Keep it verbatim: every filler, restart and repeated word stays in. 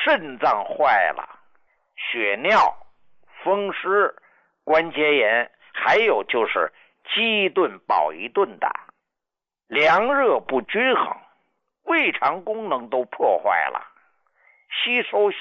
肾脏坏了，血尿、风湿、关节炎，还有就是饥一顿饱一顿的，凉热不均衡，胃肠功能都破坏了，吸收